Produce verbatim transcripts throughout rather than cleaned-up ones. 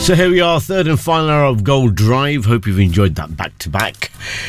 So here we are, third and final hour of Gold Drive. Hope you've enjoyed that back to back.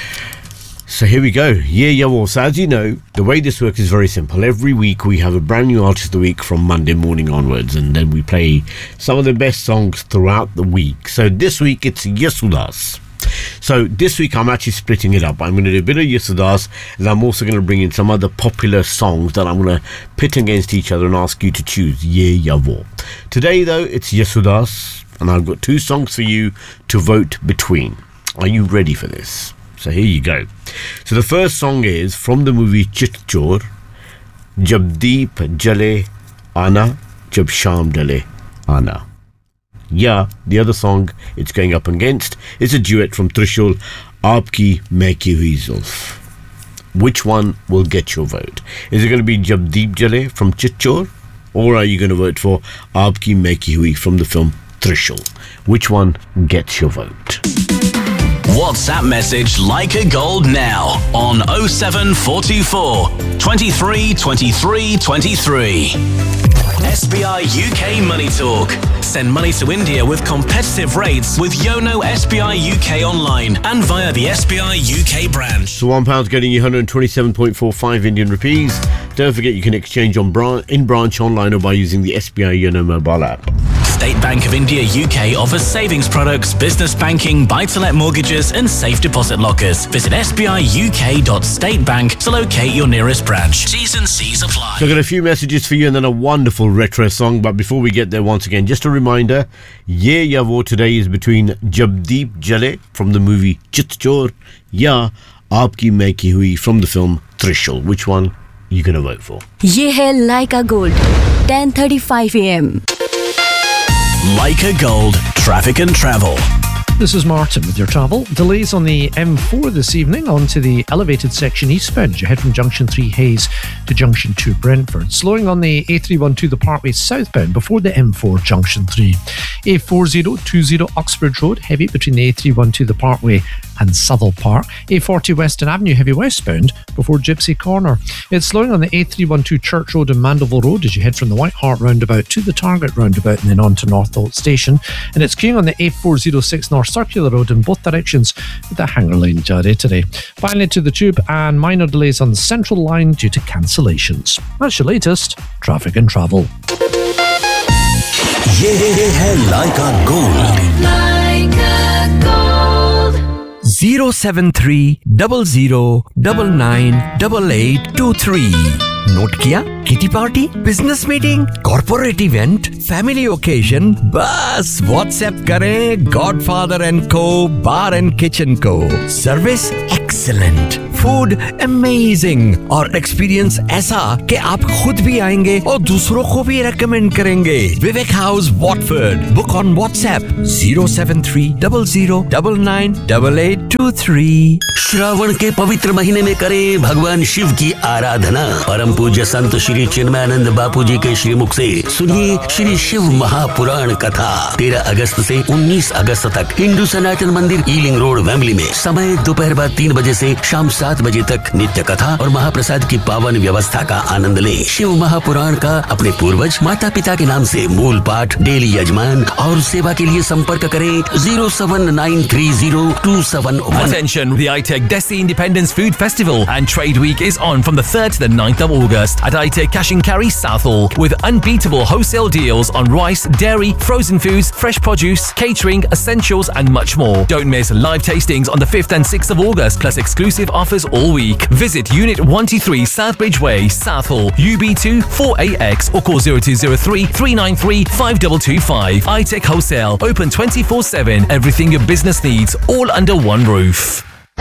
So here we go. Yeah, yeah, well, so as you know, the way this works is very simple. Every week we have a brand new artist of the week from Monday morning onwards, and then we play some of the best songs throughout the week. So this week it's Yesudas. So this week I'm actually splitting it up. I'm going to do a bit of Yesudas, and I'm also going to bring in some other popular songs that I'm going to pit against each other and ask you to choose. Yeah, yeah, well. Today though, it's Yesudas. And I've got two songs for you to vote between. Are you ready for this? So here you go. So the first song is from the movie Chit Chor, Jab Deep Jale Ana, Jab Sham Dale Ana. Yeah, the other song it's going up against is a duet from Trishul, Aapki Main Ki Hui Zulf. Which one will get your vote? Is it going to be Jab Deep Jale from Chit Chor, or are you going to vote for Aapki Main Ki Hui from the film Trishul? Which one gets your vote? WhatsApp message Like a Gold now on oh seven four two four, twenty-three, twenty-three, twenty-three. S B I U K Money Talk. Send money to India with competitive rates with Yono S B I U K online and via the S B I U K branch. So one pound's getting you one hundred twenty-seven point four five Indian rupees. Don't forget you can exchange on bran- in branch, online, or by using the S B I Yono mobile app. State Bank of India U K offers savings products, business banking, buy-to-let mortgages and safe deposit lockers. Visit s b i u k dot state bank to locate your nearest branch. T's and C's apply. So I've got a few messages for you and then a wonderful retro song. But before we get there, once again, just a reminder, Ye Ya Wo today is between Jabdeep Jale from the movie Chit Chor, Ya Aapki Main Ki Hui from the film Trishul. Which one are you going to vote for? Ye hai Like a Gold, ten thirty-five a m. Like a Gold, traffic and travel. This is Martin with your travel. Delays on the M four this evening onto the elevated section eastbound. You head from Junction three Hayes to Junction two Brentford. Slowing on the A three twelve the Parkway southbound before the M four Junction three. A four oh two oh Oxford Road, heavy between the A three twelve the Parkway and Southall Park. A forty Western Avenue, heavy westbound before Gypsy Corner. It's slowing on the A three twelve Church Road and Mandeville Road as you head from the White Hart roundabout to the Target roundabout and then on to Northolt Station. And it's queuing on the A four oh six North Circular Road in both directions with the Hanger Lane Jari today. Finally to the Tube, and minor delays on the Central Line due to cancellations. That's your latest traffic and travel. Ye hai Like a Gold. Like a Gold. zero seven three zero zero nine nine eight eight two three. Note किया? Kitty party, business meeting, corporate event, family occasion, बस WhatsApp करें godfather and को बार and kitchen को. Service excellent, food amazing और experience ऐसा कि आप खुद भी आएंगे और दूसरों को भी रेकमेंड करेंगे. विवेक house Watford. Book on WhatsApp zero seven three zero zero nine nine eight eight two three. Shravan के पवित्र महीने में करें भगवान शिव की आराधना. परम पूज्य संत श्री चिन्मयानंद बापू जी के श्रीमुख से सुनिए श्री शिव महापुराण कथा. तेरह अगस्त से उन्नीस अगस्त तक हिंदू सनातन मंदिर ईलिंग रोड वेम्बली में. समय दोपहर बाद तीन बजे से शाम सात बजे तक. नित्य कथा और महाप्रसाद की पावन व्यवस्था का आनंद लें. शिव महापुराण का अपने पूर्वज माता पिता के नाम से मूल पाठ, डेली यजमान और सेवा के लिए संपर्क करें zero seven nine three zero two seven one. Attention, the I T E C Desi Independence Food Festival and Trade Week is on from the third to the ninth of August at I T E C Cash and Carry Southall with unbeatable wholesale deals on rice, dairy, frozen foods, fresh produce, catering, essentials and much more. Don't miss live tastings on the fifth and sixth of August plus exclusive offers all week. Visit Unit one two three Southbridge Way, Southall, U B two four A X or call zero two zero three three nine three five two two five. I T E C Wholesale, open twenty-four seven. Everything your business needs, all under one roof.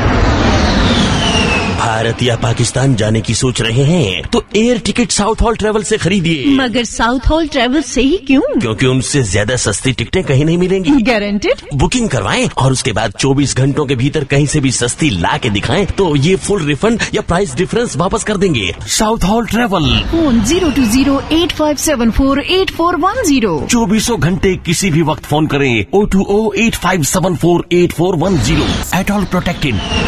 Bharat या पाकिस्तान जाने की सोच रहे हैं तो air ticket south hall travel से खरीदिए. मगर साउथ हॉल ट्रेवल से ही क्यों? क्योंकि उनसे ज्यादा सस्ती टिकटें कहीं नहीं मिलेंगी. गारंटेड. बुकिंग करवाएं और उसके बाद चौबीस घंटों के भीतर कहीं से भी सस्ती ला के दिखाएं तो ये फुल रिफंड या प्राइस डिफरेंस वापस कर देंगे. South hall travel. Phone zero two zero eight five seven four eight four one zero. चौबीसों घंटे किसी भी वक्त फोन करें. zero two zero eight five seven four eight four one zero. At all protected.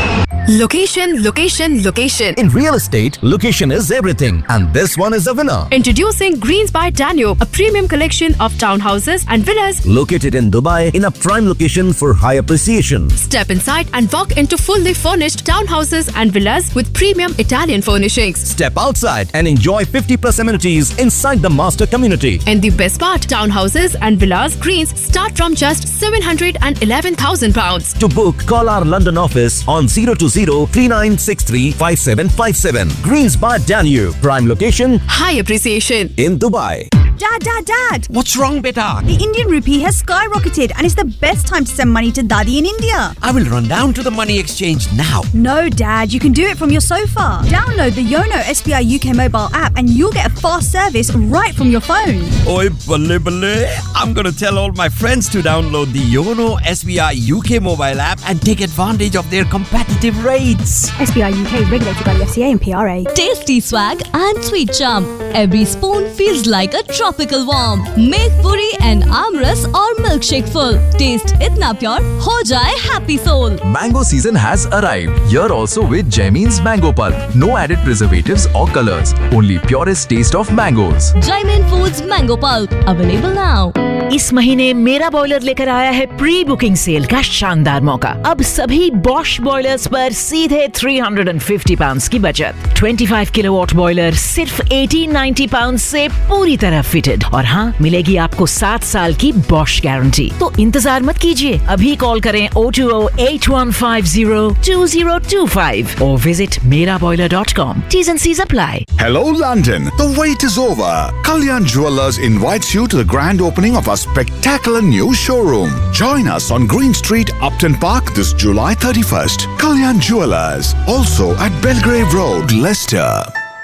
Location, location, location. In real estate, location is everything, and this one is a winner. Introducing Greens by Danube, a premium collection of townhouses and villas located in Dubai in a prime location for high appreciation. Step inside and walk into fully furnished townhouses and villas with premium Italian furnishings. Step outside and enjoy fifty plus amenities inside the master community. And the best part, townhouses and villas Greens start from just seven hundred eleven thousand pounds. To book, call our London office on zero two zero, three nine six three, five seven five seven. Greens by Danube, prime location, high appreciation in Dubai. Dad, Dad, Dad! What's wrong, beta? The Indian rupee has skyrocketed and it's the best time to send money to Daddy in India. I will run down to the money exchange now. No, Dad, you can do it from your sofa. Download the Yono S B I U K mobile app and you'll get a fast service right from your phone. Oi, balle balle. I'm gonna tell all my friends to download the Yono S B I U K mobile app and take advantage of their competitive rates. S B I U K regulated by the F C A and P R A. Tasty swag and sweet charm. Every spoon feels like a tropical warm. Make puri and amras or milkshake full. Taste itna pure, ho jaye happy soul. Mango season has arrived. Here also with Jaimin's Mango Pulp. No added preservatives or colors. Only purest taste of mangoes. Jaimin Foods Mango Pulp. Available now. इस महीने मेरा boiler लेकर आया है pre booking cell का शानदार मौका। अब सभी बॉश बॉयलर्स पर सीधे तीन सौ पचास पाउंड्स की बचत। पच्चीस किलोवाट बॉयलर सिर्फ अठारह सौ नब्बे पाउंड्स से पूरी तरह फिटेड और हाँ मिलेगी आपको सात साल की बॉश गारंटी। तो इंतजार मत कीजिए, अभी कॉल करें oh two oh, eight one five oh, two oh two five or visit mera boiler dot com. T's and C's apply. Hello London, the wait is over. Kalyan Jewellers invites you to the grand opening of our spectacular new showroom. Join us on Green Street, Upton Park this July thirty-first. Kalyan Jewellers, also at Belgrave Road, Leicester.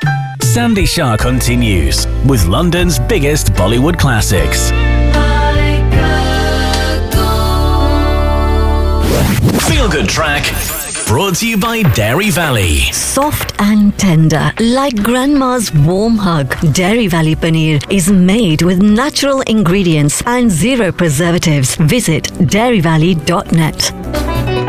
Sandy Shah continues with London's biggest Bollywood classics. Feel Good Track, brought to you by Dairy Valley. Soft and tender, like grandma's warm hug. Dairy Valley Paneer is made with natural ingredients and zero preservatives. Visit dairy valley dot net.